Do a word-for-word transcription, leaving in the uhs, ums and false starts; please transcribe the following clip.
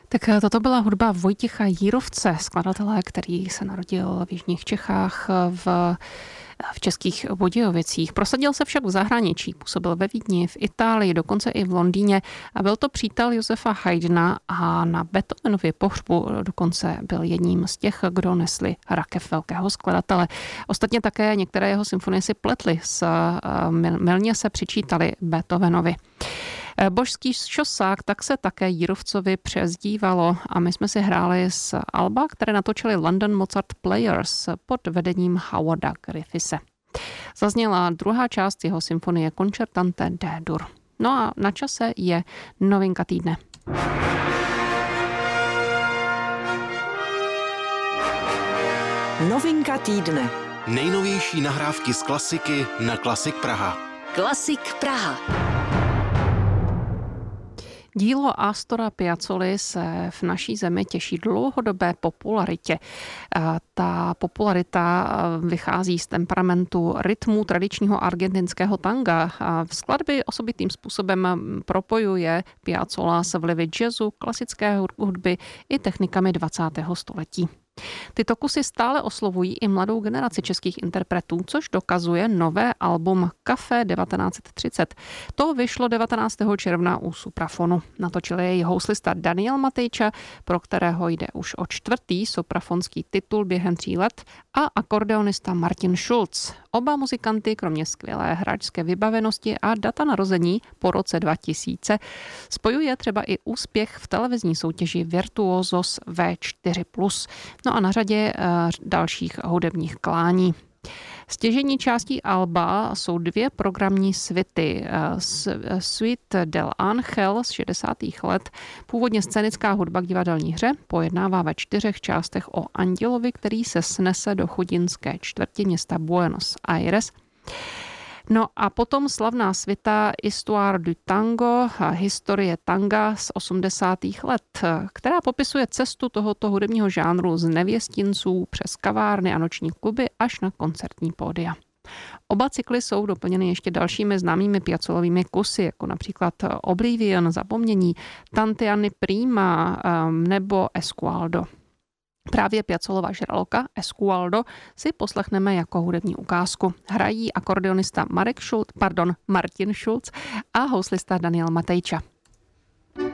Tak toto byla hudba Vojtěcha Jírovce, skladatele, který se narodil v jižních Čechách v, v Českých Budějovicích. Prosadil se však v zahraničí, působil ve Vídni, v Itálii, dokonce i v Londýně a byl to přítel Josefa Haydna a na Beethovenově pohřbu dokonce byl jedním z těch, kdo nesli rakev velkého skladatele. Ostatně také některé jeho symfonie si pletly, s, mylně se přičítali Beethovenovi. Božský šosák, tak se také Jírovcovi přezdívalo a my jsme si hráli z alba, které natočili London Mozart Players pod vedením Howarda Griffise. Zazněla druhá část jeho symfonie Concertante D-dur. No a na čase je novinka týdne. Novinka týdne. Nejnovější nahrávky z klasiky na Klasik Praha. Klasik Praha. Dílo Astora Piazzoly se v naší zemi těší dlouhodobé popularitě. Ta popularita vychází z temperamentu rytmu tradičního argentinského tanga. V skladby osobitým způsobem propojuje Piazzolla s vlivy jazzu, klasické hudby i technikami dvacátého století. Tyto kusy stále oslovují i mladou generaci českých interpretů, což dokazuje nové album Café devatenáct třicet. To vyšlo devatenáctého června u Suprafonu. Natočil jej houslista Daniel Matejča, pro kterého jde už o čtvrtý soprafonský titul během tří let, a akordeonista Martin Schulz. Oba muzikanty, kromě skvělé hráčské vybavenosti a data narození po roce dva tisíce, spojuje třeba i úspěch v televizní soutěži Virtuosos V čtyři plus. No a na řadě dalších hudebních klání. Stěžejní částí alba jsou dvě programní svity. Suite del Ángel z šedesátých let, původně scénická hudba k divadelní hře, pojednává ve čtyřech částech o andělovi, který se snese do chudinské čtvrti města Buenos Aires. No a potom slavná svita Histoire du tango, historie tanga z osmdesátých let, která popisuje cestu tohoto hudebního žánru z nevěstinců přes kavárny a noční kluby až na koncertní pódia. Oba cykly jsou doplněny ještě dalšími známými Piazzolovými kusy, jako například Oblivion, Zapomnění, Tantiany Prima nebo Esqualdo. Právě Piazzollova žraloka Esqualdo si poslechneme jako hudební ukázku. Hrají akordeonista Marek Schulz, pardon, Martin Schulz a houslista Daniel Matejča.